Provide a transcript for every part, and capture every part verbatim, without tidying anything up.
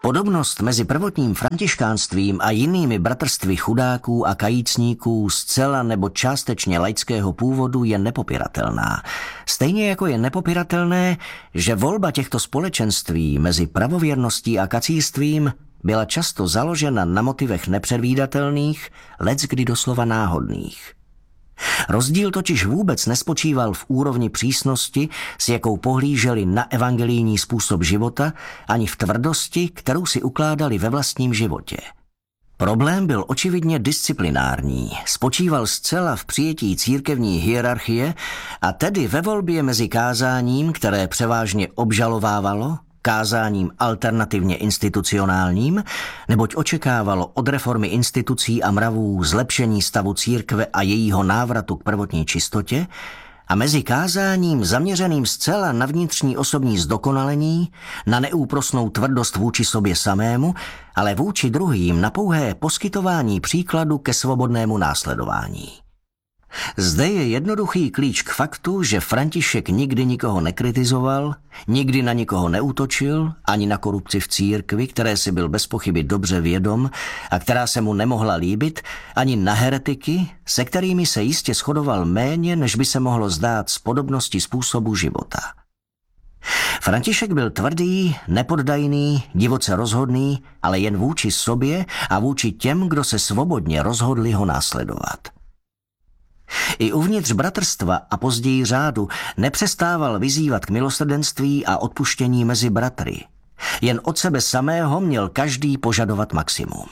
Podobnost mezi prvotním františkánstvím a jinými bratrství chudáků a kajícníků zcela nebo částečně laického původu je nepopiratelná. Stejně jako je nepopiratelné, že volba těchto společenství mezi pravověrností a kacířstvím byla často založena na motivech nepředvídatelných, leckdy doslova náhodných. Rozdíl totiž vůbec nespočíval v úrovni přísnosti, s jakou pohlíželi na evangelijní způsob života, ani v tvrdosti, kterou si ukládali ve vlastním životě. Problém byl očividně disciplinární, spočíval zcela v přijetí církevní hierarchie a tedy ve volbě mezi kázáním, které převážně obžalovávalo, kázáním alternativně institucionálním, neboť očekávalo od reformy institucí a mravů zlepšení stavu církve a jejího návratu k prvotní čistotě, a mezi kázáním zaměřeným zcela na vnitřní osobní zdokonalení, na neúprosnou tvrdost vůči sobě samému, ale vůči druhým na pouhé poskytování příkladu ke svobodnému následování. Zde je jednoduchý klíč k faktu, že František nikdy nikoho nekritizoval, nikdy na nikoho neútočil, ani na korupci v církvi, které si byl bez pochyby dobře vědom a která se mu nemohla líbit, ani na heretiky, se kterými se jistě shodoval méně, než by se mohlo zdát z podobnosti způsobu života. František byl tvrdý, nepoddajný, divoce rozhodný, ale jen vůči sobě a vůči těm, kdo se svobodně rozhodli ho následovat. I uvnitř bratrstva a později řádu nepřestával vyzývat k milosrdenství a odpuštění mezi bratry. Jen od sebe samého měl každý požadovat maximum.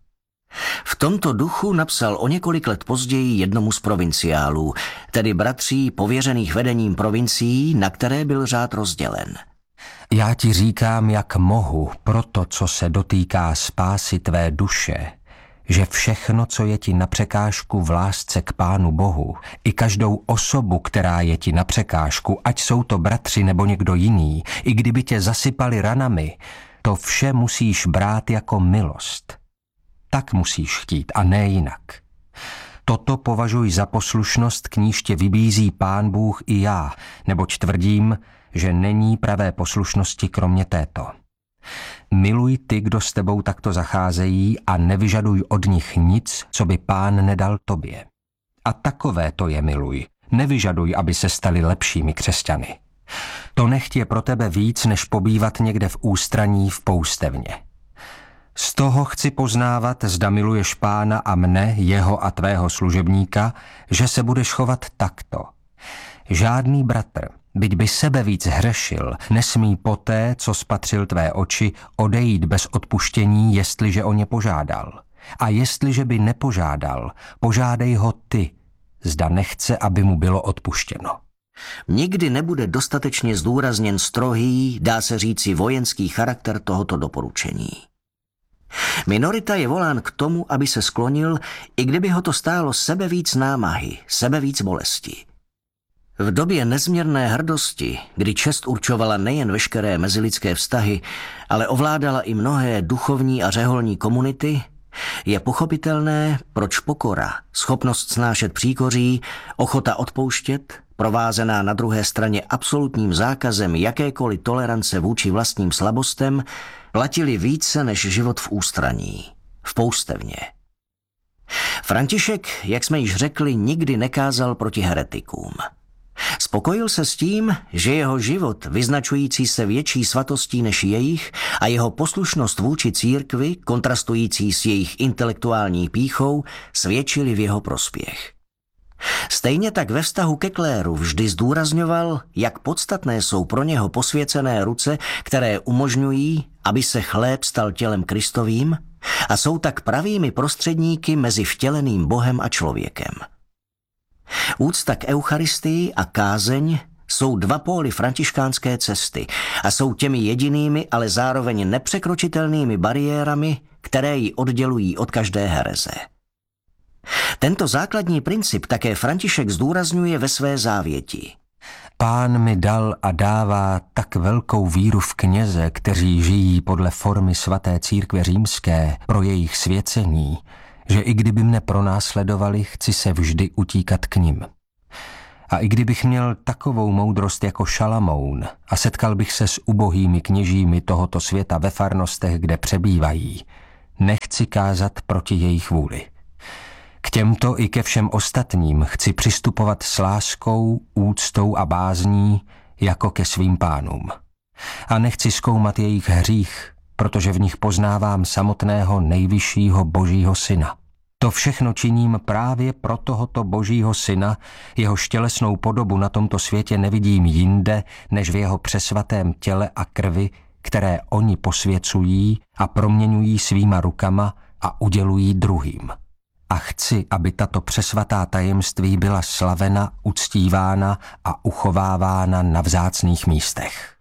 V tomto duchu napsal o několik let později jednomu z provinciálů, tedy bratří pověřených vedením provincií, na které byl řád rozdělen. Já ti říkám, jak mohu, proto, co se dotýká spásy tvé duše, že všechno, co je ti na překážku v lásce k Pánu Bohu, i každou osobu, která je ti na překážku, ať jsou to bratři nebo někdo jiný, i kdyby tě zasypali ranami, to vše musíš brát jako milost. Tak musíš chtít a ne jinak. Toto považuj za poslušnost, k níž tě vybízí Pán Bůh i já, neboť tvrdím, že není pravé poslušnosti kromě této. Miluj ty, kdo s tebou takto zacházejí, a nevyžaduj od nich nic, co by Pán nedal tobě. A takové to je miluj. Nevyžaduj, aby se stali lepšími křesťany. To nechť je pro tebe víc, než pobývat někde v ústraní v poustevně. Z toho chci poznávat, zda miluješ Pána a mne, jeho a tvého služebníka, že se budeš chovat takto. Žádný bratr, byť by sebe víc hřešil, nesmí poté, co spatřil tvé oči, odejít bez odpuštění, jestliže o ně požádal. A jestliže by nepožádal, požádej ho ty, zda nechce, aby mu bylo odpuštěno. Nikdy nebude dostatečně zdůrazněn strohý, dá se říci vojenský charakter tohoto doporučení. Minorita je volán k tomu, aby se sklonil, i kdyby ho to stálo sebevíc námahy, sebevíc bolesti. V době nezměrné hrdosti, kdy čest určovala nejen veškeré mezilidské vztahy, ale ovládala i mnohé duchovní a řeholní komunity, je pochopitelné, proč pokora, schopnost snášet příkoří, ochota odpouštět, provázená na druhé straně absolutním zákazem jakékoliv tolerance vůči vlastním slabostem, platili více než život v ústraní, v poustevně. František, jak jsme již řekli, nikdy nekázal proti heretikům. Spokojil se s tím, že jeho život, vyznačující se větší svatostí než jejich, a jeho poslušnost vůči církvi, kontrastující s jejich intelektuální pýchou, svědčili v jeho prospěch. Stejně tak ve vztahu ke kléru vždy zdůrazňoval, jak podstatné jsou pro něho posvěcené ruce, které umožňují, aby se chléb stal tělem Kristovým, a jsou tak pravými prostředníky mezi vtěleným Bohem a člověkem. Úcta k Eucharistii a kázeň jsou dva póly františkánské cesty a jsou těmi jedinými, ale zároveň nepřekročitelnými bariérami, které ji oddělují od každé hereze. Tento základní princip také František zdůrazňuje ve své závěti. Pán mi dal a dává tak velkou víru v kněze, kteří žijí podle formy svaté církve římské pro jejich svěcení, že i kdyby mne pronásledovali, chci se vždy utíkat k nim. A i kdybych měl takovou moudrost jako Šalamoun a setkal bych se s ubohými kněžími tohoto světa ve farnostech, kde přebývají, nechci kázat proti jejich vůli. K těmto i ke všem ostatním chci přistupovat s láskou, úctou a bázní jako ke svým pánům. A nechci zkoumat jejich hřích, protože v nich poznávám samotného nejvyššího Božího syna. To všechno činím právě pro tohoto Božího syna, jeho tělesnou podobu na tomto světě nevidím jinde, než v jeho přesvatém těle a krvi, které oni posvěcují a proměňují svýma rukama a udělují druhým. A chci, aby tato přesvatá tajemství byla slavena, uctívána a uchovávána na vzácných místech.